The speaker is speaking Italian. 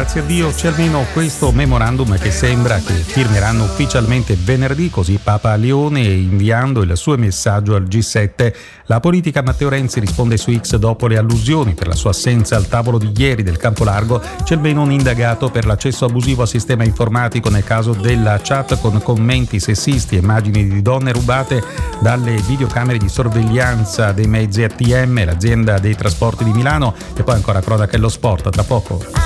grazie a Dio c'è almeno questo memorandum che sembra che firmeranno ufficialmente venerdì, così Papa Leone, inviando il suo messaggio al G7. La politica Matteo Renzi risponde su X dopo le allusioni per la sua assenza al tavolo di ieri del Campo Largo. C'è almeno un indagato per l'accesso abusivo al sistema informatico nel caso della chat con commenti sessisti e immagini di donne rubate dalle videocamere di sorveglianza dei mezzi ATM, l'azienda dei trasporti di Milano. E poi ancora cronaca e lo sport, tra poco.